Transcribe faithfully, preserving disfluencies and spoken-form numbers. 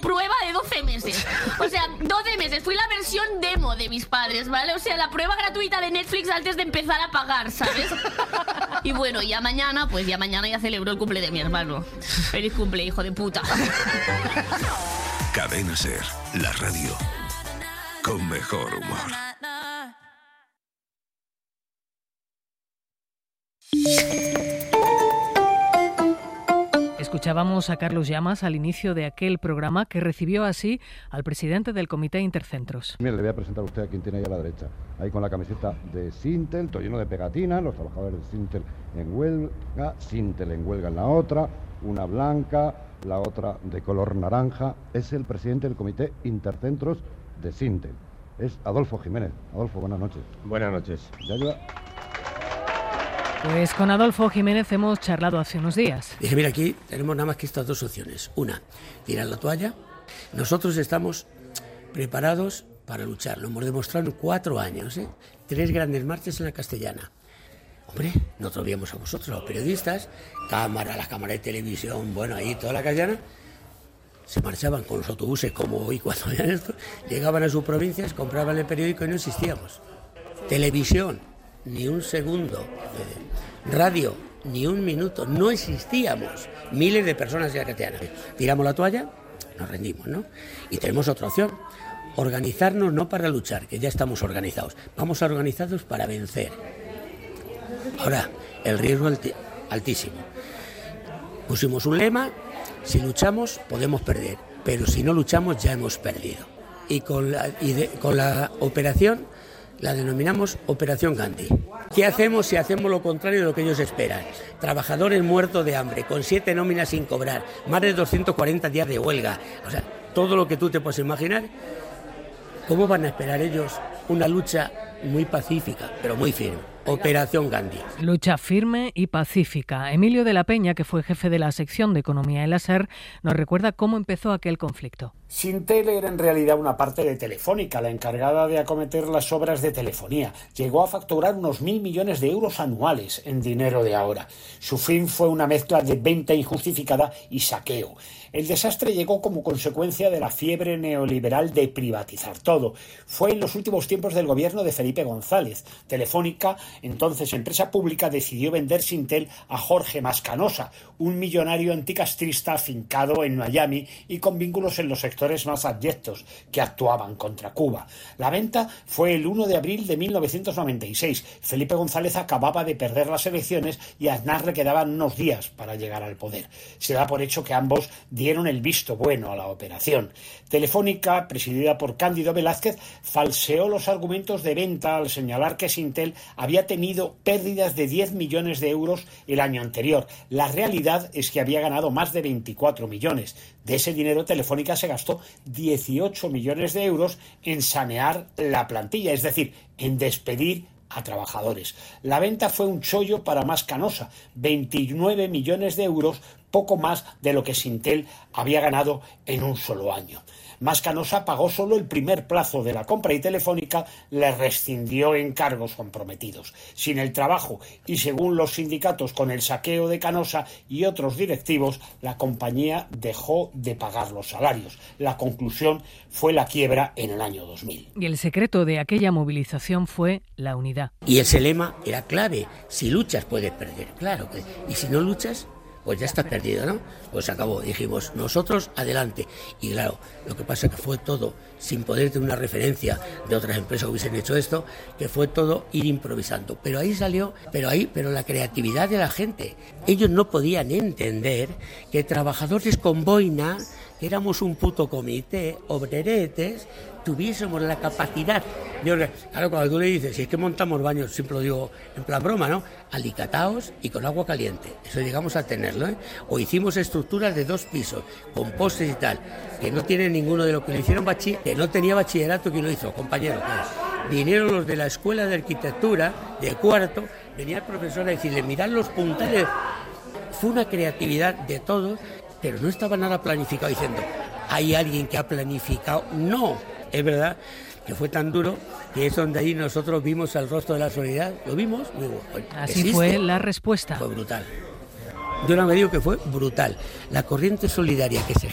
prueba de doce meses. O sea, doce meses. Fui la versión demo de mis padres, ¿vale? O sea, la prueba gratuita de Netflix antes de empezar a pagar, ¿sabes? Y bueno, ya mañana, pues ya mañana ya celebro el cumple de mi hermano. Feliz cumple, hijo de puta. Cadena Ser, la radio con mejor humor. Escuchábamos a Carlos Llamas al inicio de aquel programa que recibió así al presidente del Comité Intercentros. Mire, le voy a presentar a usted a quien tiene ahí a la derecha, ahí con la camiseta de Sintel, todo lleno de pegatinas, los trabajadores de Sintel en huelga, Sintel en huelga en la otra, una blanca, la otra de color naranja. Es el presidente del Comité Intercentros de Sintel. Es Adolfo Jiménez. Adolfo, buenas noches. Buenas noches. ¿Ya ayuda? Pues con Adolfo Jiménez hemos charlado hace unos días. Dije, mira, aquí tenemos nada más que estas dos opciones. Una, tirar la toalla. Nosotros estamos preparados para luchar. Lo hemos demostrado en cuatro años, ¿eh? Tres grandes marchas en la Castellana. Hombre, nosotros veíamos a vosotros, los periodistas, cámara, la cámara de televisión, bueno, ahí toda la Castellana, se marchaban con los autobuses como hoy cuando veían esto, llegaban a sus provincias, compraban el periódico y no existíamos. Televisión, ni un segundo. Radio, ni un minuto. No existíamos. Miles de personas en la Castellana. Tiramos la toalla, nos rendimos, ¿no? Y tenemos otra opción. Organizarnos no para luchar, que ya estamos organizados. Vamos a organizarnos para vencer. Ahora, el riesgo alti- altísimo. Pusimos un lema: si luchamos podemos perder, pero si no luchamos ya hemos perdido. Y con la, y de, con la operación la denominamos Operación Gandhi. ¿Qué hacemos si hacemos lo contrario de lo que ellos esperan? Trabajadores muertos de hambre, con siete nóminas sin cobrar, más de doscientos cuarenta días de huelga. O sea, todo lo que tú te puedes imaginar. ¿Cómo van a esperar ellos una lucha muy pacífica, pero muy firme? Operación Gandhi. Lucha firme y pacífica. Emilio de la Peña, que fue jefe de la sección de Economía en la SER, nos recuerda cómo empezó aquel conflicto. Sintel era en realidad una parte de Telefónica, la encargada de acometer las obras de telefonía. Llegó a facturar unos mil millones de euros anuales en dinero de ahora. Su fin fue una mezcla de venta injustificada y saqueo. El desastre llegó como consecuencia de la fiebre neoliberal de privatizar todo. Fue en los últimos tiempos del gobierno de Felipe González. Telefónica, entonces empresa pública, decidió vender Sintel a Jorge Mascanosa, un millonario anticastrista afincado en Miami y con vínculos en los sectores más abyectos que actuaban contra Cuba. La venta fue el uno de abril de mil novecientos noventa y seis. Felipe González acababa de perder las elecciones y a Aznar le quedaban unos días para llegar al poder. Se da por hecho que ambos dieron el visto bueno a la operación. Telefónica, presidida por Cándido Velázquez, falseó los argumentos de venta al señalar que Sintel había tenido pérdidas de diez millones de euros el año anterior. La realidad es que había ganado más de veinticuatro millones. De ese dinero, Telefónica se gastó dieciocho millones de euros en sanear la plantilla, es decir, en despedir a trabajadores. La venta fue un chollo para Mascanosa, veintinueve millones de euros, poco más de lo que Sintel había ganado en un solo año. Mascanosa pagó solo el primer plazo de la compra y Telefónica le rescindió encargos comprometidos. Sin el trabajo y, según los sindicatos, con el saqueo de Canosa y otros directivos, la compañía dejó de pagar los salarios. La conclusión fue la quiebra en el año dos mil. Y el secreto de aquella movilización fue la unidad. Y ese lema era clave: si luchas puedes perder, claro, y si no luchas pues ya estás perdido, ¿no? Pues se acabó, dijimos, nosotros adelante. Y claro, lo que pasa es que fue todo, sin poder tener una referencia de otras empresas que hubiesen hecho esto, que fue todo ir improvisando. Pero ahí salió, pero ahí, pero la creatividad de la gente. Ellos no podían entender que trabajadores con boina, que éramos un puto comité, obreretes, tuviésemos la capacidad. Yo, claro, cuando tú le dices, si es que montamos baños, siempre lo digo en plan broma, ¿no? Alicataos y con agua caliente. Eso llegamos a tenerlo, ¿eh? O hicimos estructuras de dos pisos, con postes y tal, que no tiene ninguno de lo que le hicieron bachiller, que no tenía bachillerato, que lo hizo, compañero. Pues, vinieron los de la escuela de arquitectura, de cuarto, venía el profesor a decirle, mirad los puntales. Fue una creatividad de todos, pero no estaba nada planificado, diciendo, ¿hay alguien que ha planificado? No, es verdad que fue tan duro que es donde ahí nosotros vimos el rostro de la solidaridad, lo vimos, digo, así existe. Fue la respuesta. Fue brutal. Yo no me digo que fue brutal. La corriente solidaria que se